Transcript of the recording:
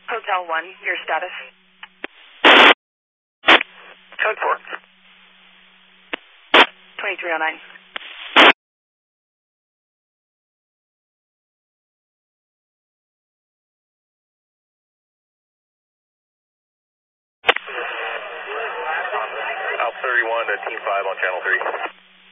Hotel 1, your status. Code 4. 2309. Alpha 31 to Team 5 on Channel 3.